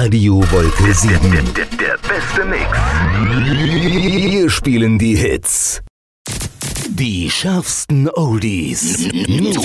Radio Wolke 7. Der beste Mix. Wir spielen die Hits. Die schärfsten Oldies.